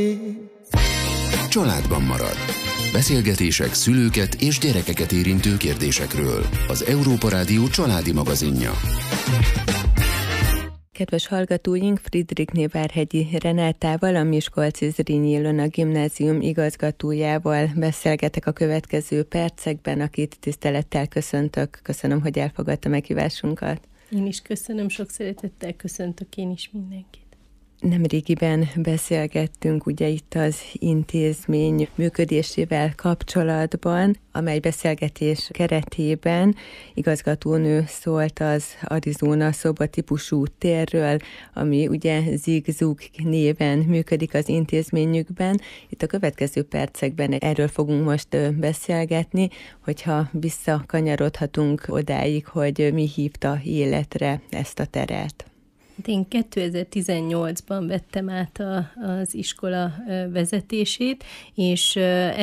Családban marad. Beszélgetések szülőket és gyerekeket érintő kérdésekről. Az Európa Rádió családi magazinja. Kedves hallgatóink, Friedrichné Várhegyi Renátával, a Miskolci-Zrínyi Ilona Gimnázium igazgatójával beszélgetek a következő percekben, akit tisztelettel köszöntök. Köszönöm, hogy elfogadta meghívásunkat. Én is köszönöm, sok szeretettel köszöntök én is mindenkit. Nemrégiben beszélgettünk ugye itt az intézmény működésével kapcsolatban, amely beszélgetés keretében igazgatónő szólt az Arizona szobatípusú térről, ami ugye Zig-Zug néven működik az intézményükben. Itt a következő percekben erről fogunk most beszélgetni, hogyha visszakanyarodhatunk odáig, hogy mi hívta életre ezt a teret. Én 2018-ban vettem át az iskola vezetését, és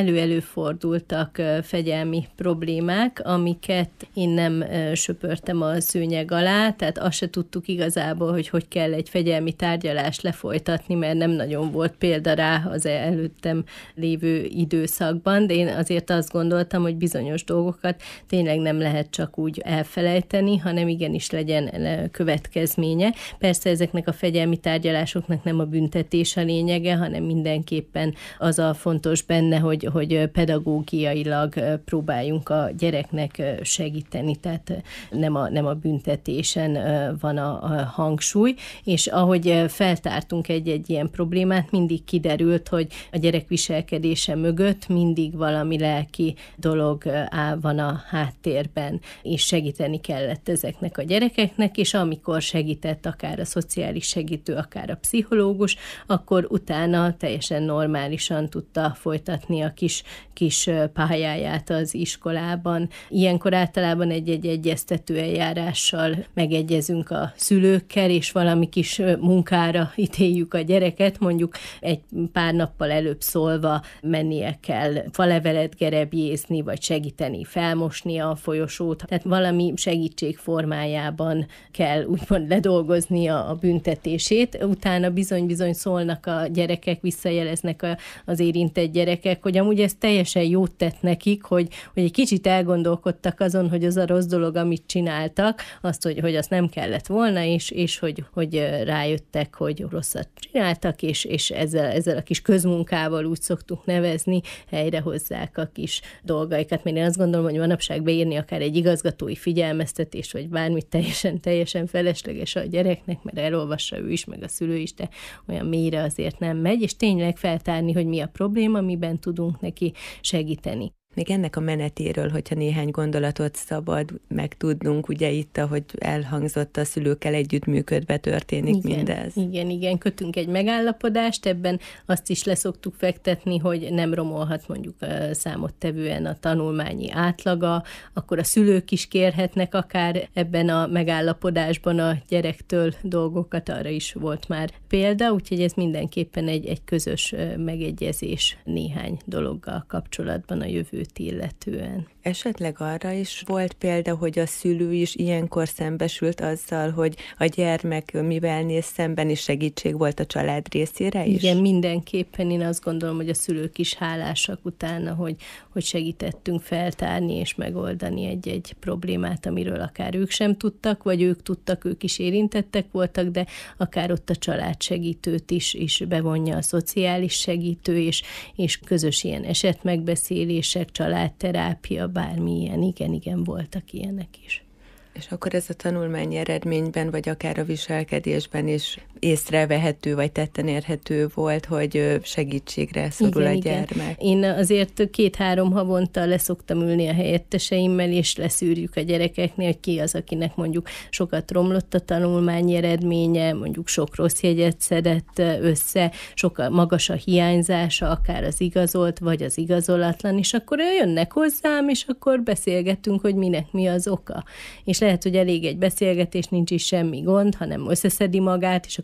előfordultak fegyelmi problémák, amiket én nem söpörtem a szőnyeg alá, tehát azt se tudtuk igazából, hogy kell egy fegyelmi tárgyalást lefolytatni, mert nem nagyon volt példa rá az előttem lévő időszakban, de én azért azt gondoltam, hogy bizonyos dolgokat tényleg nem lehet csak úgy elfelejteni, hanem igenis legyen következménye. Persze ezeknek a fegyelmi tárgyalásoknak nem a büntetés a lényege, hanem mindenképpen az a fontos benne, hogy pedagógiailag próbáljunk a gyereknek segíteni, tehát nem a büntetésen van a hangsúly, és ahogy feltártunk egy ilyen problémát, mindig kiderült, hogy a gyerek viselkedése mögött mindig valami lelki dolog van a háttérben, és segíteni kellett ezeknek a gyerekeknek, és amikor segített akár a szociális segítő, akár a pszichológus, akkor utána teljesen normálisan tudta folytatni a kis pályáját az iskolában. Ilyenkor általában egy egyeztető eljárással megegyezünk a szülőkkel, és valami kis munkára ítéljük a gyereket, mondjuk egy pár nappal előbb szólva mennie kell falevelet gerebjézni, vagy segíteni felmosni a folyosót. Tehát valami segítség formájában kell úgymond ledolgozni a büntetését. Utána bizony-bizony szólnak a gyerekek, visszajeleznek az érintett gyerekek, hogy amúgy ez teljesen jót tett nekik, hogy egy kicsit elgondolkodtak azon, hogy az a rossz dolog, amit csináltak, azt, hogy azt nem kellett volna, és hogy rájöttek, hogy rosszat csináltak, és ezzel a kis közmunkával, úgy szoktuk nevezni, helyrehozzák a kis dolgaikat. Mert én azt gondolom, hogy manapság beírni akár egy igazgatói figyelmeztetést, vagy bármit teljesen felesleges a gyereknek, mert elolvassa ő is, meg a szülő is, de olyan mélyre azért nem megy, és tényleg feltárni, hogy mi a probléma, miben tudunk neki segíteni. Még ennek a menetéről, hogyha néhány gondolatot szabad megtudnunk, ugye itt, ahogy elhangzott, a szülőkkel együttműködve történik mindez. Igen, kötünk egy megállapodást, ebben azt is leszoktuk fektetni, hogy nem romolhat mondjuk számottevően a tanulmányi átlaga, akkor a szülők is kérhetnek akár ebben a megállapodásban a gyerektől dolgokat, arra is volt már példa, úgyhogy ez mindenképpen egy közös megegyezés néhány dologgal kapcsolatban a jövőt illetően. Esetleg arra is volt példa, hogy a szülő is ilyenkor szembesült azzal, hogy a gyermek mivel néz szemben, is segítség volt a család részére is? Igen, mindenképpen én azt gondolom, hogy a szülők is hálásak utána, hogy segítettünk feltárni és megoldani egy problémát, amiről akár ők sem tudtak, vagy ők tudtak, ők is érintettek voltak, de akár ott a családsegítőt is bevonja a szociális segítő, és közös ilyen esetmegbeszélések, családterápia, bármilyen, igen, voltak ilyenek is. És akkor ez a tanulmányi eredményben, vagy akár a viselkedésben is észrevehető, vagy tetten érhető volt, hogy segítségre szorul a gyermek. Én azért 2-3 havonta leszoktam ülni a helyetteseimmel, és leszűrjük a gyerekeknél, hogy ki az, akinek mondjuk sokat romlott a tanulmányi eredménye, mondjuk sok rossz jegyet szedett össze, sokkal magas a hiányzása, akár az igazolt, vagy az igazolatlan, és akkor jönnek hozzám, és akkor beszélgetünk, hogy minek mi az oka. És lehet, hogy elég egy beszélgetés, nincs is semmi gond, hanem összeszedi magát, és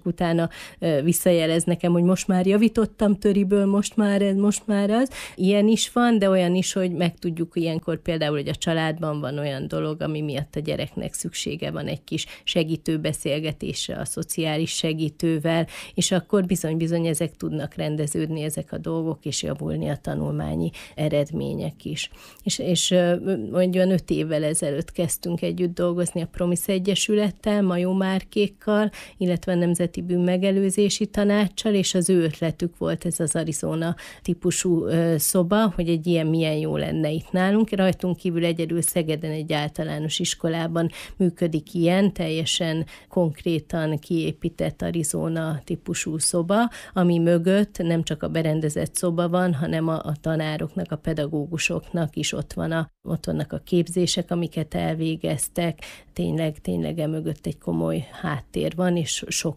csak utána visszajelez nekem, hogy most már javítottam töriből, most már ez, most már az. Ilyen is van, de olyan is, hogy megtudjuk ilyenkor például, hogy a családban van olyan dolog, ami miatt a gyereknek szüksége van egy kis segítő beszélgetésre a szociális segítővel, és akkor bizony ezek tudnak rendeződni, ezek a dolgok, és javulni a tanulmányi eredmények is. És olyan 5 évvel ezelőtt kezdtünk együtt dolgozni a Promise Egyesülettel, Majó Márkékkal, illetve a Nemzeti Bűnmegelőzési Tanáccsal, és az ő ötletük volt ez az Arizona típusú szoba, hogy egy ilyen milyen jó lenne itt nálunk. Rajtunk kívül egyedül Szegeden egy általános iskolában működik ilyen, teljesen konkrétan kiépített Arizona típusú szoba, ami mögött nem csak a berendezett szoba van, hanem a tanároknak, a pedagógusoknak is ott vannak a képzések, amiket elvégeztek. Tényleg emögött egy komoly háttér van, és sok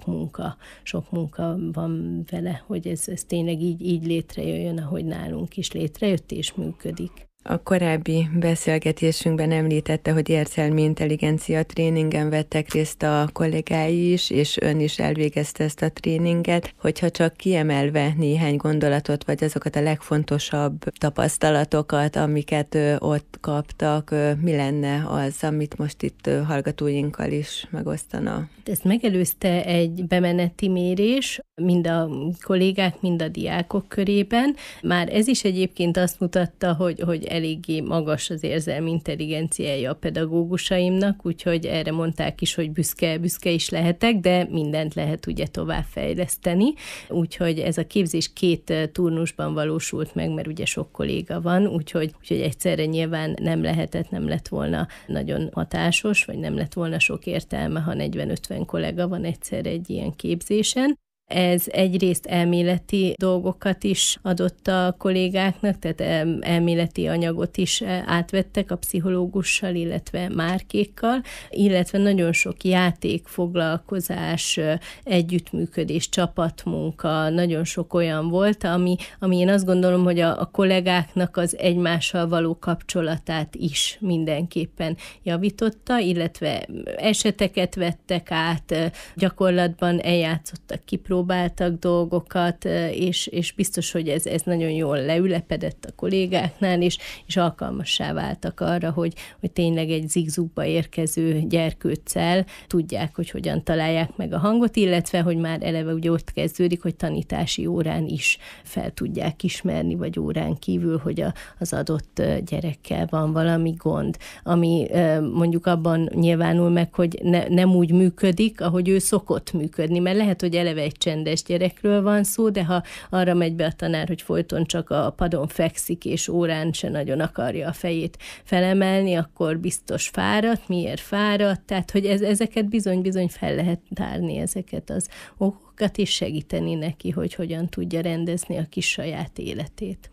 munka van vele, hogy ez tényleg így létrejöjjön, ahogy nálunk is létrejött és működik. A korábbi beszélgetésünkben említette, hogy érzelmi intelligencia tréningen vettek részt a kollégái is, és ön is elvégezte ezt a tréninget. Hogyha csak kiemelve néhány gondolatot, vagy azokat a legfontosabb tapasztalatokat, amiket ott kaptak, mi lenne az, amit most itt hallgatóinkkal is megosztana? Ezt megelőzte egy bemeneti mérés, mind a kollégák, mind a diákok körében. Már ez is egyébként azt mutatta, hogy eléggé magas az érzelmi intelligenciája a pedagógusaimnak, úgyhogy erre mondták is, hogy büszke is lehetek, de mindent lehet ugye továbbfejleszteni. Úgyhogy ez a képzés 2 turnusban valósult meg, mert ugye sok kolléga van, úgyhogy egyszerre nyilván nem lett volna nagyon hatásos, vagy nem lett volna sok értelme, ha 40-50 kollega van egyszerre egy ilyen képzésen. Ez egyrészt elméleti dolgokat is adott a kollégáknak, tehát elméleti anyagot is átvettek a pszichológussal, illetve Márkékkal, illetve nagyon sok játék, foglalkozás, együttműködés, csapatmunka, nagyon sok olyan volt, ami én azt gondolom, hogy a kollégáknak az egymással való kapcsolatát is mindenképpen javította, illetve eseteket vettek át, gyakorlatban eljátszottak, kipróbáltak dolgokat, és biztos, hogy ez nagyon jól leülepedett a kollégáknál, és alkalmassá váltak arra, hogy tényleg egy zigzugba érkező gyerkőccel tudják, hogy hogyan találják meg a hangot, illetve, hogy már eleve ugye ott kezdődik, hogy tanítási órán is fel tudják ismerni, vagy órán kívül, hogy az adott gyerekkel van valami gond, ami mondjuk abban nyilvánul meg, hogy nem úgy működik, ahogy ő szokott működni, mert lehet, hogy eleve egy csendes gyerekről van szó, de ha arra megy be a tanár, hogy folyton csak a padon fekszik, és órán se nagyon akarja a fejét felemelni, akkor biztos fáradt. Miért fáradt? Tehát, hogy ezeket bizony fel lehet tárni, ezeket az okokat, és segíteni neki, hogy hogyan tudja rendezni a kis saját életét.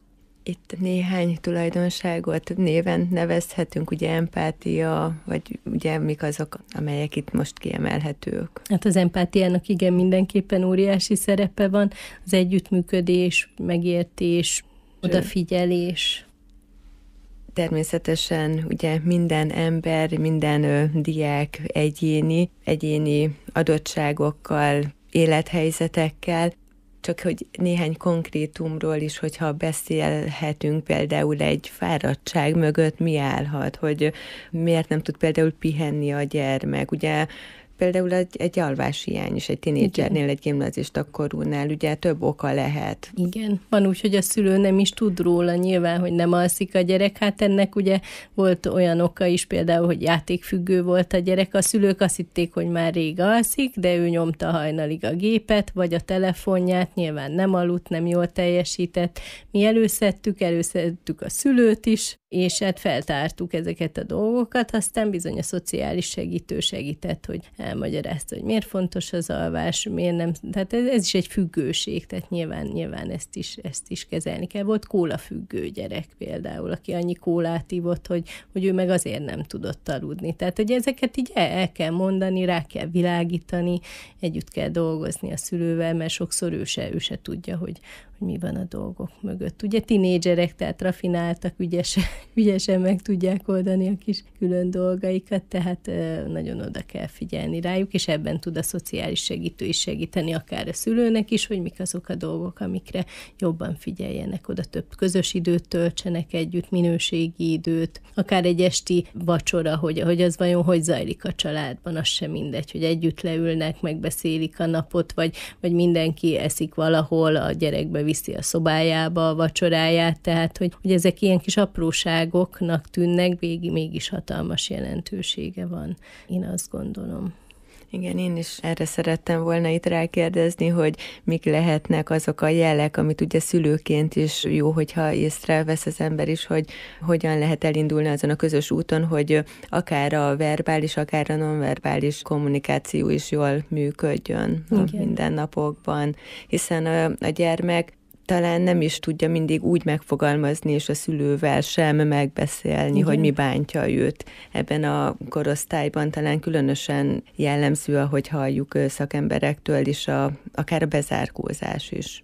Itt néhány tulajdonságot néven nevezhetünk, ugye empátia, vagy ugye mik azok, amelyek itt most kiemelhetők? Hát az empátiának igen, mindenképpen óriási szerepe van, az együttműködés, megértés, odafigyelés. Természetesen ugye minden ember, minden diák egyéni adottságokkal, élethelyzetekkel, csak hogy néhány konkrétumról is, hogyha beszélhetünk, például egy fáradtság mögött mi állhat, hogy miért nem tud például pihenni a gyermek, ugye például egy alváshiány is egy tinédzsernél, egy gimnazista korúnál ugye több oka lehet. Igen, van úgy, hogy a szülő nem is tud róla nyilván, hogy nem alszik a gyerek, hát ennek ugye volt olyan oka is például, hogy játékfüggő volt a gyerek, a szülők azt hitték, hogy már rég alszik, de ő nyomta hajnalig a gépet, vagy a telefonját, nyilván nem aludt, nem jól teljesített. Mi előszedtük a szülőt is, és hát feltártuk ezeket a dolgokat, aztán bizony a szociális segítő segített, hogy elmagyarázta, hogy miért fontos az alvás, miért nem, tehát ez is egy függőség, tehát nyilván ezt is kezelni kell. Volt kólafüggő gyerek például, aki annyi kólát ivott, hogy ő meg azért nem tudott aludni. Tehát, hogy ezeket így el kell mondani, rá kell világítani, együtt kell dolgozni a szülővel, mert sokszor ő se tudja, hogy mi van a dolgok mögött. Ugye tinédzserek, tehát rafináltak, ügyesek, ügyesen meg tudják oldani a kis külön dolgaikat, tehát nagyon oda kell figyelni rájuk, és ebben tud a szociális segítő is segíteni, akár a szülőnek is, hogy mik azok a dolgok, amikre jobban figyeljenek, oda több közös időt töltsenek együtt, minőségi időt, akár egy esti vacsora, hogy az vajon hogy zajlik a családban, az sem mindegy, hogy együtt leülnek, megbeszélik a napot, vagy mindenki eszik valahol, a gyerek beviszi a szobájába a vacsoráját, tehát hogy ezek ilyen kis apróságoknak tűnnek, mégis hatalmas jelentősége van, én azt gondolom. Igen, én is erre szerettem volna itt rákérdezni, hogy mik lehetnek azok a jelek, amit ugye szülőként is jó, hogyha észrevesz az ember is, hogy hogyan lehet elindulni azon a közös úton, hogy akár a verbális, akár a nonverbális kommunikáció is jól működjön a mindennapokban, hiszen a gyermek talán nem is tudja mindig úgy megfogalmazni, és a szülővel sem megbeszélni, igen, hogy mi bántja őt. Ebben a korosztályban talán különösen jellemző, ahogy halljuk szakemberektől is, akár a bezárkózás is.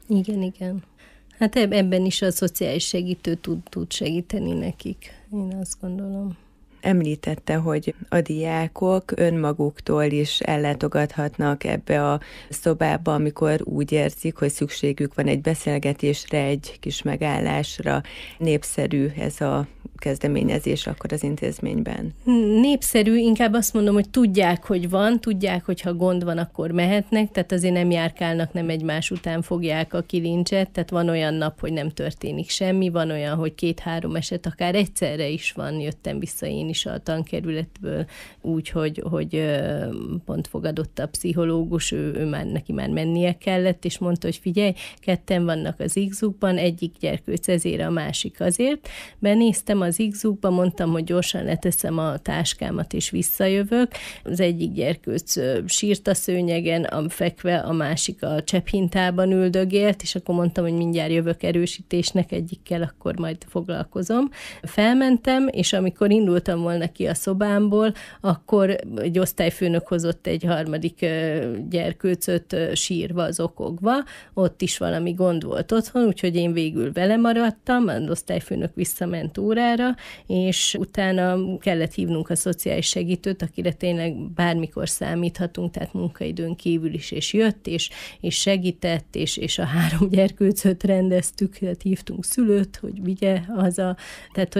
Igen. Hát ebben is a szociális segítő tud segíteni nekik, én azt gondolom. Említette, hogy a diákok önmaguktól is ellátogathatnak ebbe a szobába, amikor úgy érzik, hogy szükségük van egy beszélgetésre, egy kis megállásra. Népszerű ez a kezdeményezés akkor az intézményben? Népszerű, inkább azt mondom, hogy tudják, hogy van, tudják, hogy ha gond van, akkor mehetnek, tehát azért nem járkálnak, nem egymás után fogják a kilincset, tehát van olyan nap, hogy nem történik semmi, van olyan, hogy 2-3 eset akár egyszerre is van, jöttem vissza én is a tankerületből úgy, hogy pont fogadott a pszichológus, neki már mennie kellett, és mondta, hogy figyelj, 2 vannak az X-ukban, egyik gyerkőc ezért, a másik azért. Benéztem az X-ukba, mondtam, hogy gyorsan leteszem a táskámat, és visszajövök. Az egyik gyerkőc sírt a szőnyegen, fekve, a másik a csepphintában üldögélt, és akkor mondtam, hogy mindjárt jövök erősítésnek, egyikkel akkor majd foglalkozom. Felmentem, és amikor indultam volna ki a szobámból, akkor egy osztályfőnök hozott egy 3. gyerkőcöt sírva, zokogva, ott is valami gond volt otthon, úgyhogy én végül vele maradtam, az osztályfőnök visszament órára, és utána kellett hívnunk a szociális segítőt, akire tényleg bármikor számíthatunk, tehát munkaidőn kívül is, és jött, és segített, és a 3 gyerkőcöt rendeztük, tehát hívtunk szülőt, hogy vigye haza, tehát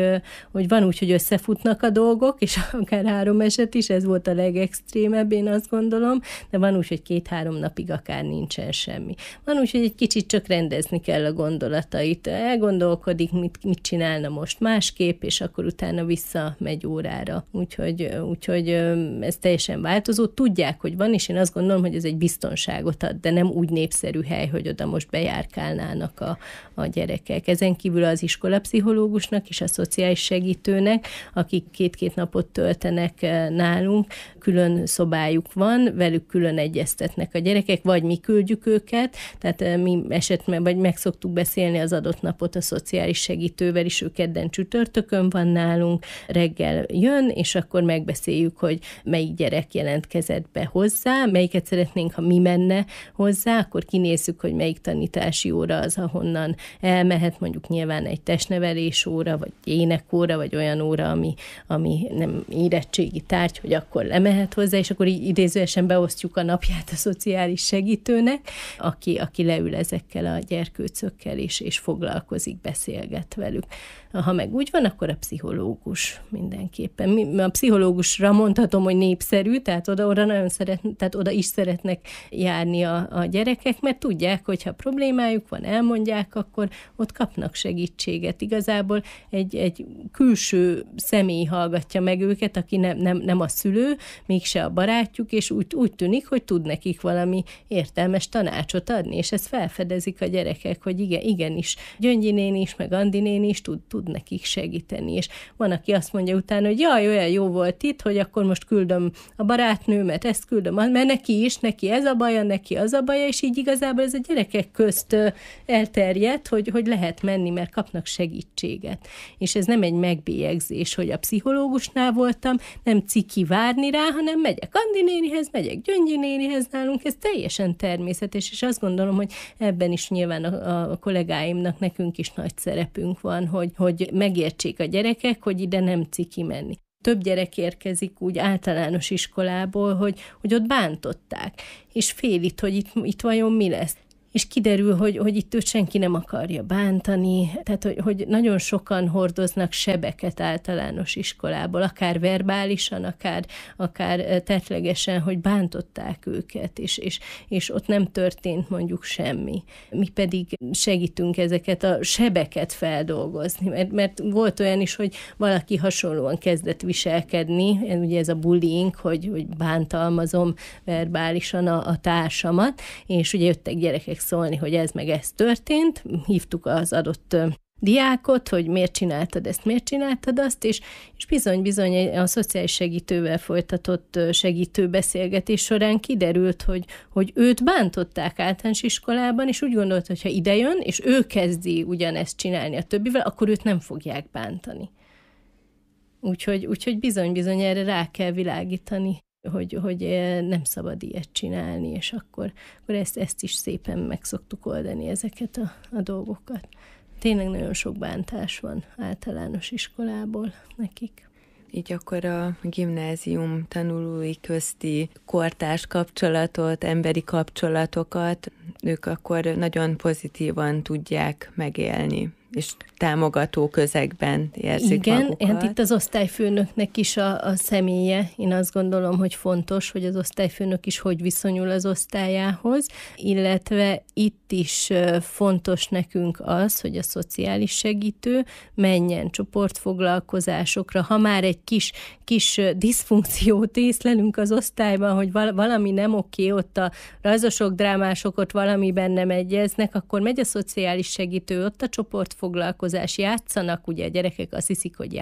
hogy van úgy, hogy összefutnak a dolgok, és akár 3 eset is, ez volt a legextrémebb, én azt gondolom, de van úgy, hogy 2-3 napig akár nincsen semmi. Van úgy, hogy egy kicsit csak rendezni kell a gondolatait, elgondolkodik, mit csinálna most másképp, és akkor utána visszamegy órára. Úgyhogy ez teljesen változó. Tudják, hogy van, és én azt gondolom, hogy ez egy biztonságot ad, de nem úgy népszerű hely, hogy oda most bejárkálnának a gyerekek. Ezen kívül az iskolapszichológusnak és a szociális segítőnek, akik 2 napot töltenek nálunk, külön szobájuk van, velük külön egyeztetnek a gyerekek, vagy mi küldjük őket, tehát mi esetben, vagy meg szoktuk beszélni az adott napot a szociális segítővel is, ő kedden csütörtökön van nálunk, reggel jön, és akkor megbeszéljük, hogy melyik gyerek jelentkezett be hozzá, melyiket szeretnénk, ha mi menne hozzá, akkor kinézzük, hogy melyik tanítási óra az, ahonnan elmehet, mondjuk nyilván egy testnevelés óra, vagy énekóra, vagy olyan óra, ami nem érettségi tárgy, hogy akkor lemehet hozzá, és akkor így idézőesen beosztjuk a napját a szociális segítőnek, aki leül ezekkel a gyerkőcökkel, és foglalkozik, beszélget velük. Ha meg úgy van, akkor a pszichológus mindenképpen. A pszichológusra mondhatom, hogy népszerű, tehát oda nagyon tehát oda is szeretnek járni a gyerekek, mert tudják, hogy ha problémájuk van, elmondják, akkor ott kapnak segítséget. Igazából egy külső személy hallgatja meg őket, aki nem a szülő, mégse a barátjuk, és úgy tűnik, hogy tud nekik valami értelmes tanácsot adni, és ezt felfedezik a gyerekek, hogy igenis, Gyöngyi néni is, meg Andi néni is tud nekik segíteni, és van, aki azt mondja utána, hogy jaj, olyan jó volt itt, hogy akkor most küldöm a barátnőmet, ezt küldöm, mert neki ez a baja, neki az a baja, és így igazából ez a gyerekek közt elterjedt, hogy lehet menni, mert kapnak segítséget. És ez nem egy megbélyegzés, hogy a pszichológusnál voltam, nem ciki várni rá, hanem megyek Andi nénihez, megyek Gyöngyi nénihez, nálunk ez teljesen természetes, és azt gondolom, hogy ebben is nyilván a kollégáimnak, nekünk is nagy szerepünk van, hogy megértsék a gyerekek, hogy ide nem ciki menni. Több gyerek érkezik úgy általános iskolából, hogy ott bántották, és fél hogy itt vajon mi lesz. És kiderül, hogy itt őt senki nem akarja bántani, tehát hogy nagyon sokan hordoznak sebeket általános iskolából, akár verbálisan, akár tettlegesen, hogy bántották őket, és ott nem történt mondjuk semmi. Mi pedig segítünk ezeket a sebeket feldolgozni, mert volt olyan is, hogy valaki hasonlóan kezdett viselkedni, ugye ez a bullying, hogy bántalmazom verbálisan a társamat, és ugye jöttek gyerekek szólni, hogy ez meg ez történt, hívtuk az adott diákot, hogy miért csináltad ezt, miért csináltad azt, és bizony a szociális segítővel folytatott segítőbeszélgetés során kiderült, hogy őt bántották általános iskolában, és úgy gondolt, hogy ha idejön, és ő kezdi ugyanezt csinálni a többivel, akkor őt nem fogják bántani. Úgyhogy bizony erre rá kell világítani, hogy nem szabad ilyet csinálni, és akkor ezt is szépen meg szoktuk oldani, ezeket a dolgokat. Tényleg nagyon sok bántás van általános iskolából nekik. Így akkor a gimnázium tanulói közti kortárs kapcsolatot, emberi kapcsolatokat ők akkor nagyon pozitívan tudják megélni, és támogató közegben érzik magukat. Igen, hát itt az osztályfőnöknek is a személye. Én azt gondolom, hogy fontos, hogy az osztályfőnök is hogy viszonyul az osztályához, illetve itt is fontos nekünk az, hogy a szociális segítő menjen csoportfoglalkozásokra. Ha már egy kis diszfunkciót észlelünk az osztályban, hogy valami nem oké, ott a rajzosok, drámások ott valamiben nem egyeznek, akkor megy a szociális segítő, ott a csoportfoglalkozás, játszanak, ugye a gyerekek azt hiszik, hogy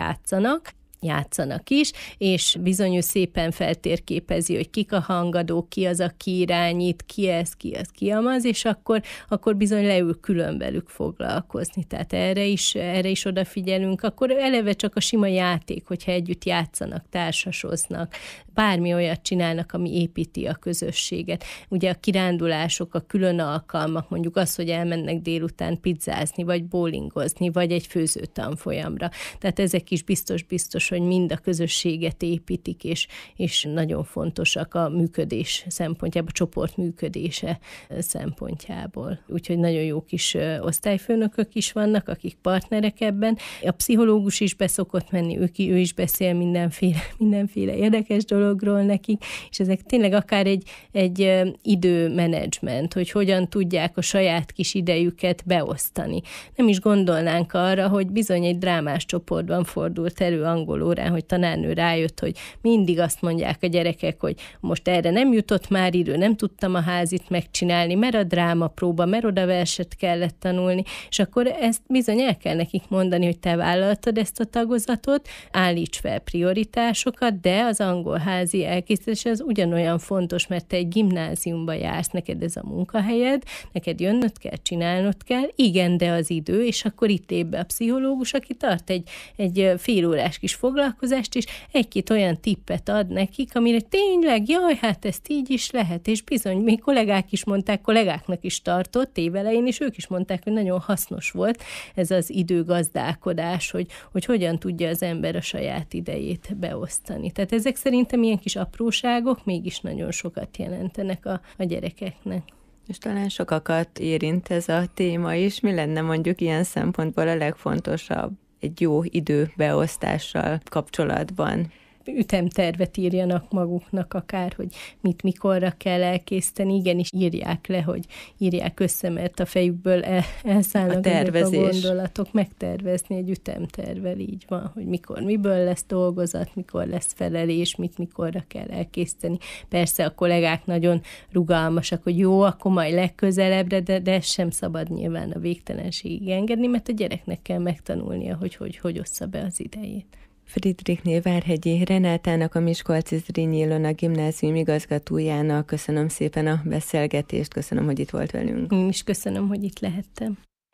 játszanak is, és bizony ő szépen feltérképezi, hogy kik a hangadók, ki az, aki irányít, ki ez, ki amaz, és akkor bizony leül külön velük foglalkozni. Tehát erre is odafigyelünk. Akkor eleve csak a sima játék, hogyha együtt játszanak, társasoznak, bármi olyat csinálnak, ami építi a közösséget. Ugye a kirándulások, a külön alkalmak, mondjuk az, hogy elmennek délután pizzázni, vagy bowlingozni, vagy egy főzőtanfolyamra. Tehát ezek is biztos, hogy mind a közösséget építik, és nagyon fontosak a működés szempontjából, a csoport működése szempontjából. Úgyhogy nagyon jó kis osztályfőnökök is vannak, akik partnerek ebben. A pszichológus is beszokott menni, ő is beszél mindenféle érdekes dologról nekik, és ezek tényleg akár egy időmenedzsment, hogy hogyan tudják a saját kis idejüket beosztani. Nem is gondolnánk arra, hogy bizony egy drámás csoportban fordult elő angol órán, hogy tanárnő rájött, hogy mindig azt mondják a gyerekek, hogy most erre nem jutott már idő, nem tudtam a házit megcsinálni, mert a drámapróba, mert oda verset kellett tanulni, és akkor ezt bizony el kell nekik mondani, hogy te vállaltad ezt a tagozatot, állíts fel prioritásokat, de az angol házi elkészítés az ugyanolyan fontos, mert te egy gimnáziumba jársz, neked ez a munkahelyed, neked jönnöd kell, csinálnod kell, igen, de az idő, és akkor itt lép be a pszichológus, aki tart egy félórás kis foglalkozást, és egy-két olyan tippet ad nekik, amire tényleg, jaj, hát ezt így is lehet, és bizony, még kollégák is mondták, kollégáknak is tartott évelején, és ők is mondták, hogy nagyon hasznos volt ez az időgazdálkodás, hogy hogyan tudja az ember a saját idejét beosztani. Tehát ezek szerintem ilyen kis apróságok mégis nagyon sokat jelentenek a gyerekeknek. És talán sokakat érint ez a téma is. Mi lenne mondjuk ilyen szempontból a legfontosabb egy jó időbeosztással kapcsolatban? Ütemtervet írjanak maguknak akár, hogy mit mikorra kell elkészíteni. Igenis írják le, hogy írják össze, mert a fejükből elszállnak ezek a gondolatok. Megtervezni egy ütemtervel, így van, hogy mikor, miből lesz dolgozat, mikor lesz felelés, mikorra kell elkészíteni. Persze a kollégák nagyon rugalmasak, hogy jó, akkor majd legközelebbre, de ezt sem szabad nyilván a végtelenségig engedni, mert a gyereknek kell megtanulnia, hogy ossza be az idejét. Friedrichné Várhegyi Renátának, a Miskolci-Zrínyi Ilona Gimnázium igazgatójának köszönöm szépen a beszélgetést, köszönöm, hogy itt volt velünk. Én is köszönöm, hogy itt lehettem.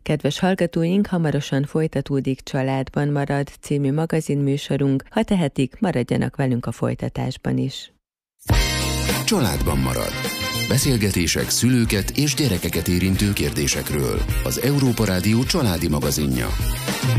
Kedves hallgatóink, hamarosan folytatódik Családban marad című magazinműsorunk. Ha tehetik, maradjanak velünk a folytatásban is. Családban marad. Beszélgetések szülőket és gyerekeket érintő kérdésekről. Az Európa Rádió családi magazinja.